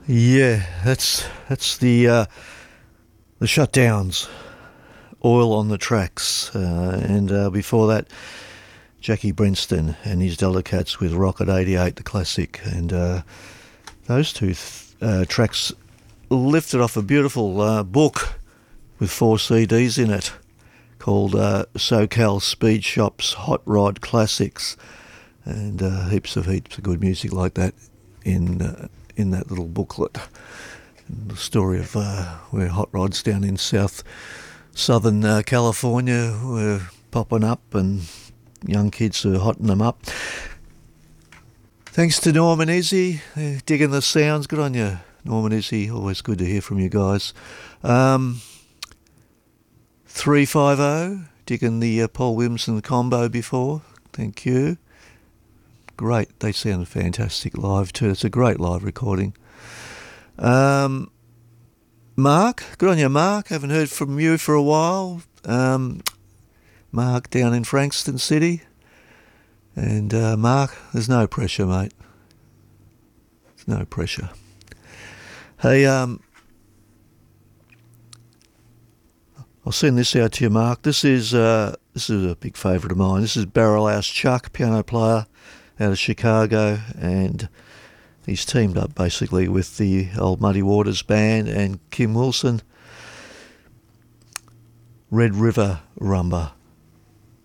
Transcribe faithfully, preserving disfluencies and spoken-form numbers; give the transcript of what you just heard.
Yeah, that's that's the uh, the shutdowns, oil on the tracks, uh, and uh, before that, Jackie Brinston and his Delicats with Rocket eighty-eight, the classic, and uh, those two th- uh, tracks lifted off a beautiful uh, book with four C Ds in it called uh, SoCal Speed Shop's Hot Rod Classics, and uh, heaps of heaps of good music like that in uh, in that little booklet. And the story of uh, where hot rods down in South Southern uh, California were popping up and young kids are hotting them up. Thanks to Norman Izzy, uh, digging the sounds. Good on you, Norman Izzy. Always good to hear from you guys. Um, three fifty, digging the uh, Paul Williamson combo before. Thank you. Great. They sound fantastic live too. It's a great live recording. Um, Mark, good on you, Mark. Haven't heard from you for a while. Um, Mark down in Frankston City. And uh, Mark, there's no pressure, mate. There's no pressure. Hey, um, I'll send this out to you, Mark. This is uh, this is a big favourite of mine. This is Barrel House Chuck, piano player out of Chicago, and he's teamed up basically with the old Muddy Waters band and Kim Wilson. Red River Rumba.